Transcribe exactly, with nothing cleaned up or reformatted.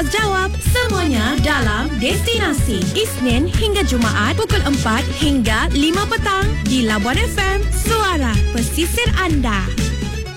Pintas Jawab, semuanya dalam Destinasi. Isnin hingga Jumaat pukul empat hingga lima petang di Labuan F M, suara pesisir anda.